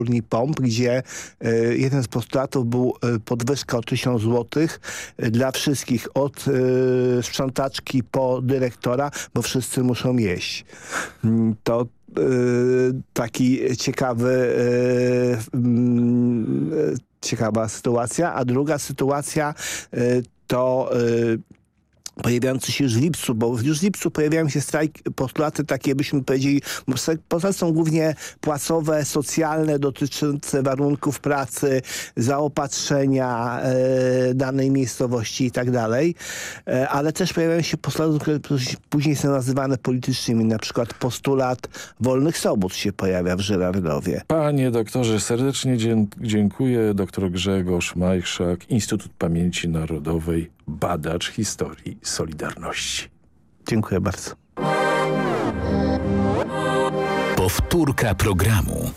pomp, gdzie jeden z postulatów był podwyżka o 1000 zł dla wszystkich, od sprzątaczki po dyrektora, bo wszyscy muszą jeść. To taki ciekawa sytuacja, a druga sytuacja to pojawiający się już w lipcu, bo już w lipcu pojawiają się postulaty takie, byśmy powiedzieli, postulaty są głównie płacowe, socjalne, dotyczące warunków pracy, zaopatrzenia danej miejscowości i tak dalej, ale też pojawiają się postulaty, które później są nazywane politycznymi, na przykład postulat wolnych sobot się pojawia w Żyrardowie. Panie doktorze, serdecznie dziękuję. Doktor Grzegorz Majchrzak, Instytut Pamięci Narodowej, badacz historii Solidarności. Dziękuję bardzo. Powtórka programu.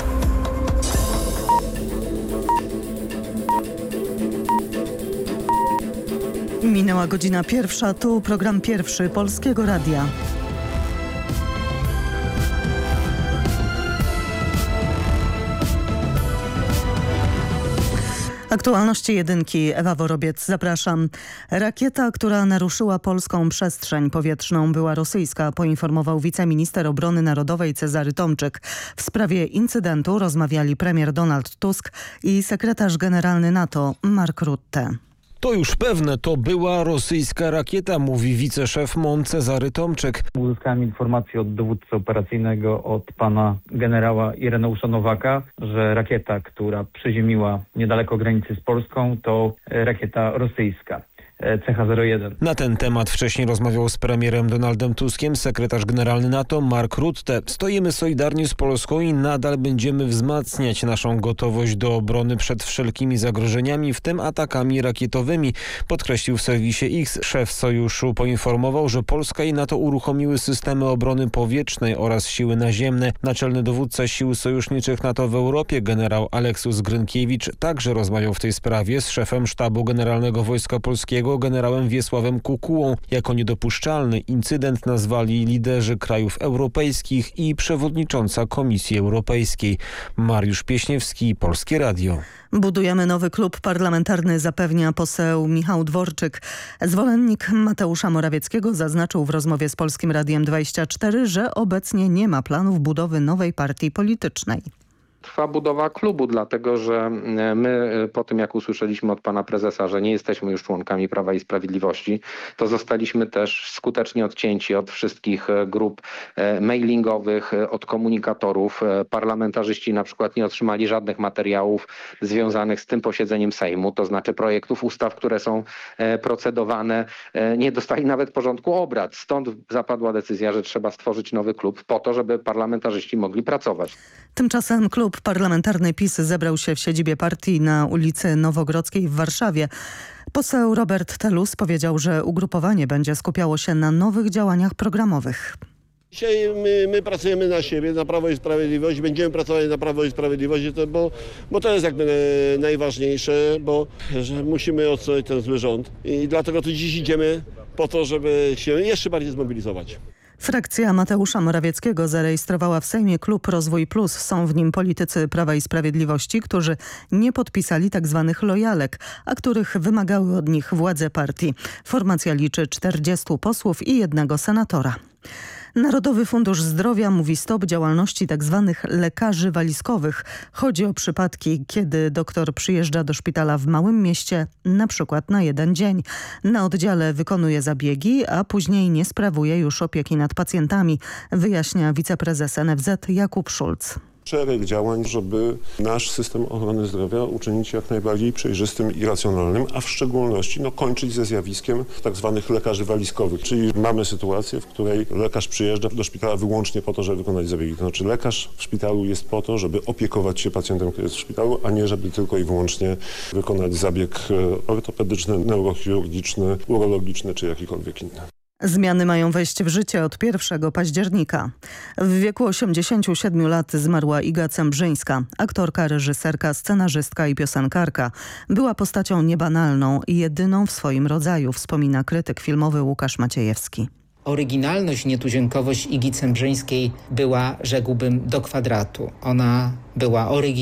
Minęła godzina 1. Tu program pierwszy Polskiego Radia. Aktualności jedynki. Ewa Worobiec, zapraszam. Rakieta, która naruszyła polską przestrzeń powietrzną, była rosyjska, poinformował wiceminister obrony narodowej Cezary Tomczyk. W sprawie incydentu rozmawiali premier Donald Tusk i sekretarz generalny NATO Mark Rutte. To już pewne, to była rosyjska rakieta, mówi wiceszef MON Cezary Tomczyk. Uzyskałem informację od dowódcy operacyjnego, od pana generała Ireneusza Nowaka, że rakieta, która przyziemiła niedaleko granicy z Polską, to rakieta rosyjska. CH-01. Na ten temat wcześniej rozmawiał z premierem Donaldem Tuskiem sekretarz generalny NATO Mark Rutte. Stoimy solidarnie z Polską i nadal będziemy wzmacniać naszą gotowość do obrony przed wszelkimi zagrożeniami, w tym atakami rakietowymi, podkreślił w serwisie X. Szef sojuszu poinformował, że Polska i NATO uruchomiły systemy obrony powietrznej oraz siły naziemne. Naczelny dowódca sił sojuszniczych NATO w Europie, generał Aleksius Grynkiewicz, także rozmawiał w tej sprawie z szefem Sztabu Generalnego Wojska Polskiego, generałem Wiesławem Kukułą. Jako niedopuszczalny incydent nazwali liderzy krajów europejskich i przewodnicząca Komisji Europejskiej. Mariusz Pieśniewski, Polskie Radio. Budujemy nowy klub parlamentarny, zapewnia poseł Michał Dworczyk. Zwolennik Mateusza Morawieckiego zaznaczył w rozmowie z Polskim Radiem 24, że obecnie nie ma planów budowy nowej partii politycznej. Trwa budowa klubu, dlatego że my po tym, jak usłyszeliśmy od pana prezesa, że nie jesteśmy już członkami Prawa i Sprawiedliwości, to zostaliśmy też skutecznie odcięci od wszystkich grup mailingowych, od komunikatorów. Parlamentarzyści na przykład nie otrzymali żadnych materiałów związanych z tym posiedzeniem Sejmu, to znaczy projektów ustaw, które są procedowane, nie dostali nawet porządku obrad. Stąd zapadła decyzja, że trzeba stworzyć nowy klub po to, żeby parlamentarzyści mogli pracować. Tymczasem klub parlamentarny PiS zebrał się w siedzibie partii na ulicy Nowogrodzkiej w Warszawie. Poseł Robert Telus powiedział, że ugrupowanie będzie skupiało się na nowych działaniach programowych. Dzisiaj my pracujemy na siebie, na Prawo i Sprawiedliwość, będziemy pracować na Prawo i Sprawiedliwość, bo to jest jakby najważniejsze, że musimy odsunąć ten zły rząd i dlatego tu dziś idziemy po to, żeby się jeszcze bardziej zmobilizować. Frakcja Mateusza Morawieckiego zarejestrowała w Sejmie klub Rozwój Plus. Są w nim politycy Prawa i Sprawiedliwości, którzy nie podpisali tzw. lojalek, a których wymagały od nich władze partii. Formacja liczy 40 posłów i 1 senatora. Narodowy Fundusz Zdrowia mówi stop działalności tzw. lekarzy walizkowych. Chodzi o przypadki, kiedy doktor przyjeżdża do szpitala w małym mieście, na przykład na 1 dzień. Na oddziale wykonuje zabiegi, a później nie sprawuje już opieki nad pacjentami, wyjaśnia wiceprezes NFZ Jakub Szulc. Szereg działań, żeby nasz system ochrony zdrowia uczynić jak najbardziej przejrzystym i racjonalnym, a w szczególności kończyć ze zjawiskiem tak zwanych lekarzy walizkowych. Czyli mamy sytuację, w której lekarz przyjeżdża do szpitala wyłącznie po to, żeby wykonać zabiegi. To znaczy lekarz w szpitalu jest po to, żeby opiekować się pacjentem, który jest w szpitalu, a nie żeby tylko i wyłącznie wykonać zabieg ortopedyczny, neurochirurgiczny, urologiczny czy jakikolwiek inny. Zmiany mają wejść w życie od 1 października. W wieku 87 lat zmarła Iga Cembrzyńska, aktorka, reżyserka, scenarzystka i piosenkarka. Była postacią niebanalną i jedyną w swoim rodzaju, wspomina krytyk filmowy Łukasz Maciejewski. Oryginalność, nietuzinkowość Igi Cembrzyńskiej była, rzekłbym, do kwadratu. Ona była oryginalna.